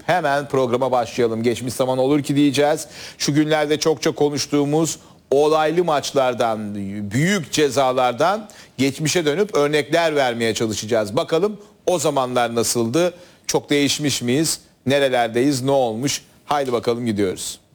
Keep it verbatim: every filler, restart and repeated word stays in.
Hemen programa başlayalım. Geçmiş zaman olur ki diyeceğiz. Şu günlerde çokça konuştuğumuz olaylı maçlardan, büyük cezalardan geçmişe dönüp örnekler vermeye çalışacağız. Bakalım o zamanlar nasıldı? Çok değişmiş miyiz? Nerelerdeyiz? Ne olmuş? Haydi bakalım gidiyoruz.